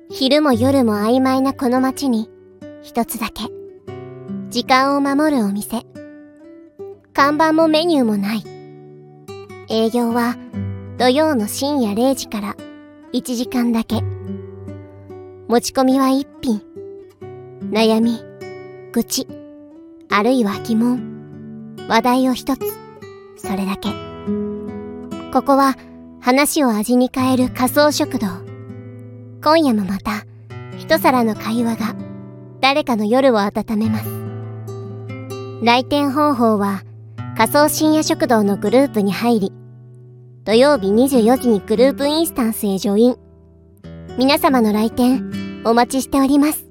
昼も夜も曖昧なこの街に一つだけ時間を守るお店。看板もメニューもない。営業は土曜の深夜0時から1時間だけ。持ち込みは1品。悩み、愚痴、あるいは疑問、話題を一つ。それだけ。ここは話を味に変える仮想食堂。今夜もまた一皿の会話が誰かの夜を温めます。来店方法は仮想深夜食堂のグループに入り、土曜日24時にグループインスタンスへジョイン。皆様の来店お待ちしております。